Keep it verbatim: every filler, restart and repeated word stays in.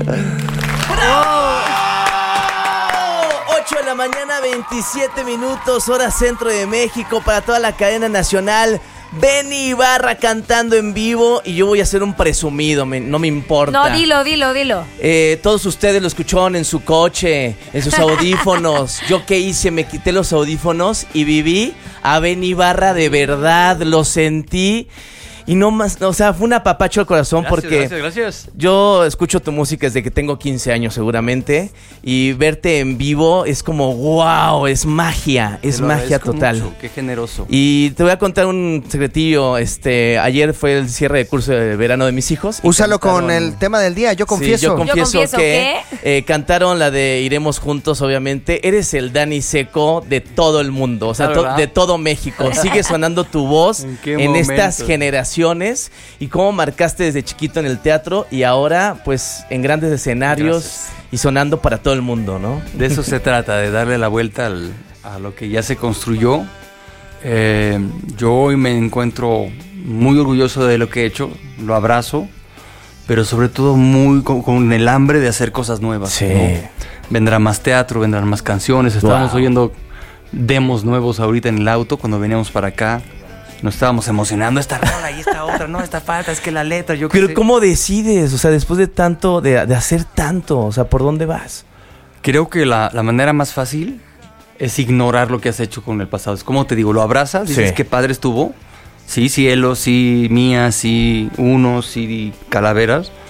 ocho de la mañana, veintisiete minutos, hora centro de México, para toda la cadena nacional. Benny Ibarra cantando en vivo y yo voy a ser un presumido, me, no me importa. No, dilo, dilo, dilo. Eh, todos ustedes lo escucharon en su coche, en sus audífonos. ¿Yo qué hice? Me quité los audífonos y viví a Benny Ibarra de verdad, lo sentí. Y no más, o sea, fue un apapacho al corazón. Gracias, porque gracias, gracias. Yo escucho tu música desde que tengo quince años seguramente, y verte en vivo es como wow, es magia, es magia total. Mucho, qué generoso. Y te voy a contar un secretillo. Este, ayer fue el cierre de curso de verano de mis hijos. Úsalo cantaron, con el tema del día, yo confieso. Sí, yo confieso, yo confieso que eh, cantaron la de Iremos Juntos, obviamente. Eres el Dani Seco de todo el mundo, o sea, to- de todo México. Sigue sonando tu voz en, qué en estas momentos? generaciones. Y cómo marcaste desde chiquito en el teatro y ahora pues en grandes escenarios. Gracias. Y sonando para todo el mundo, ¿no? De eso se trata, de darle la vuelta al, a lo que ya se construyó. Eh, yo hoy me encuentro muy orgulloso de lo que he hecho, lo abrazo, pero sobre todo muy con, con el hambre de hacer cosas nuevas. Sí. ¿No? Vendrá más teatro, vendrán más canciones. Estábamos Wow. oyendo demos nuevos ahorita en el auto cuando veníamos para acá. Nos estábamos emocionando, esta rola y esta otra, no, esta falta, es que la letra, yo qué Pero sé. ¿cómo decides? O sea, después de tanto, de, de hacer tanto, o sea, ¿por dónde vas? Creo que la, la manera más fácil es ignorar lo que has hecho con el pasado. Es como te digo, lo abrazas, dices Sí. qué padre estuvo. Sí, cielo, sí, mía, sí, uno, sí, calaveras.